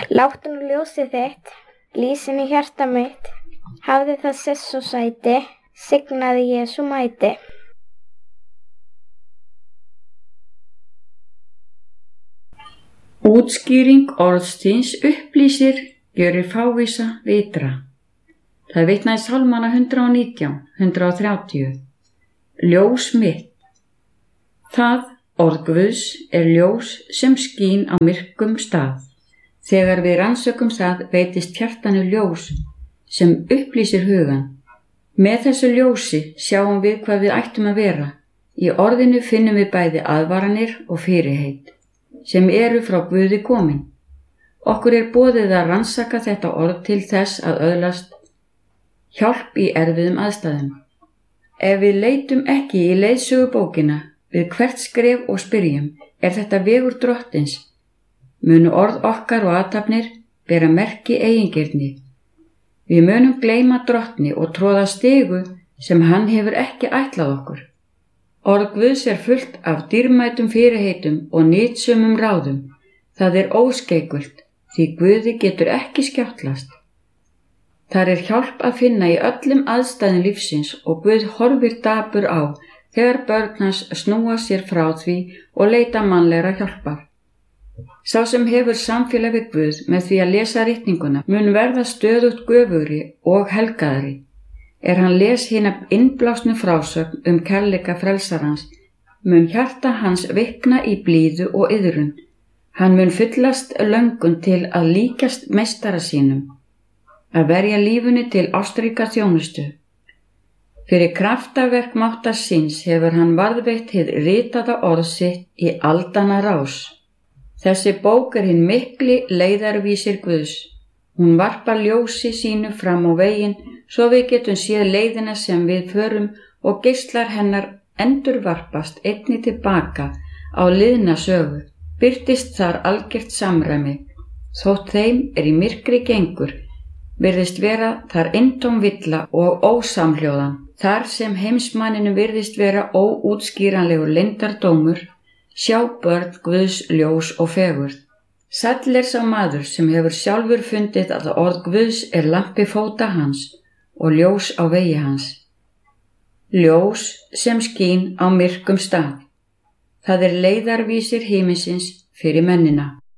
Láttu nú ljósið þitt, lýsin í hjarta mitt, hafði það sess og sæti, signaði Jesú mæti. Útskýring orðsins upplýsir, gjörir fávísa vitra. Það vitnar í Sálmana 119, 130. Ljós mitt. Það, orð Guðs, ljós sem skín á myrkum stað. Þegar við rannsökum það veitist hjartanu ljós sem upplýsir hugan. Með þessu ljósi sjáum við hvað við ættum að vera. Í orðinu finnum við bæði aðvaranir og fyrirheit, sem eru frá Guði komin. Okkur boðið að rannsaka þetta orð til þess að öðlast hjálp í erfiðum aðstæðum. Ef við leitum ekki í leiðsögubókina við hvert skref og spyrjum, þetta vegur Drottins, munu orð okkar og athafnir bera merki eigingirni. Við munum gleyma Drottni og troða stigu sem hann hefur ekki ætlað okkur. Orð Guðs fullt af dýrmætum fyrirheitum og nytsömum ráðum. Það óskeikult, því Guði getur ekki skjáttlast. Þar hjálp að finna í öllum aðstæðum lífsins og Guð horfir dapur á þegar börn hans snúa sér frá því og leita mannlegra hjálpar. Sá sem hefur samfélag við Guð með því að lesa ritninguna mun verða stöðugt göfugri og helgaðri. Hann les hina innblásnu frásögn kærleika frelsarans, mun hjarta hans vikna í blíðu og iðrun. Hann mun fyllast löngun til að líkjast meistara sínum, að verja lífinu til ástríka þjónustu. Fyrir kraftaverk máttar síns hefur hann varðveitt hið ritaða orð sitt í aldanna rás. Þessi bók hinn mikli leiðarvísir Guðs. Hún varpar ljósi sínu fram á veginn svo við getum séð leiðina sem við förum og geislar hennar endurvarpast einnig tilbaka á liðna sögu. Birtist þar algert samræmi. Þótt þeim í myrkri gengur, virðist vera þar eintóm villa og ósamhljóðan. Þar sem heimsmanninu virðist vera óútskýranlegur leyndardómur, sjá börn Guðs ljós og fegurð. Sæll sá maður sem hefur sjálfur fundið að orð Guðs lampi fóta hans og ljós á vegi hans. Ljós sem skín á myrkum stað. Það leiðarvísir himinsins fyrir mennina.